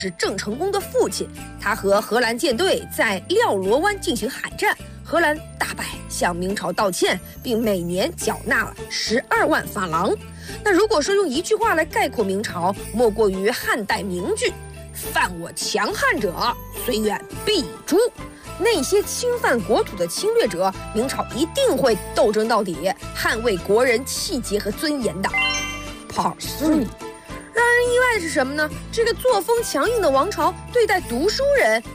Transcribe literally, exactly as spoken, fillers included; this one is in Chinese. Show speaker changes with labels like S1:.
S1: 是郑成功的父亲，他和荷兰舰队在廖罗湾进行海战，荷兰大败，向明朝道歉，并每年缴纳了十二万法郎。那如果说用一句话来概括明朝，莫过于汉代名句：犯我强悍者，虽远必诛。那些侵犯国土的侵略者，明朝一定会斗争到底，捍卫国人气节和尊严的。Part three。让人意外的是什么呢？这个作风强硬的王朝对待读书人